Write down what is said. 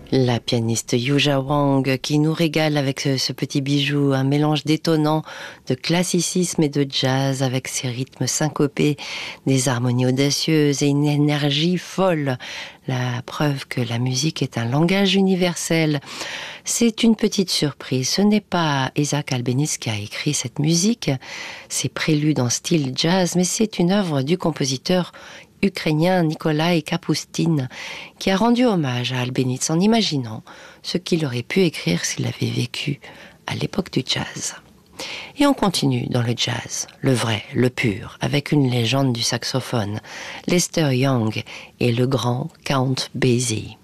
La pianiste Yuja Wang qui nous régale avec ce petit bijou, un mélange détonnant de classicisme et de jazz avec ses rythmes syncopés, des harmonies audacieuses et une énergie folle. La preuve que la musique est un langage universel. C'est une petite surprise, ce n'est pas Isaac Albéniz qui a écrit cette musique, c'est prélude en style jazz, mais c'est une œuvre du compositeur ukrainien Nikolai Kapustin, qui a rendu hommage à Albéniz en imaginant ce qu'il aurait pu écrire s'il avait vécu à l'époque du jazz. Et on continue dans le jazz, le vrai, le pur, avec une légende du saxophone, Lester Young et le grand Count Basie.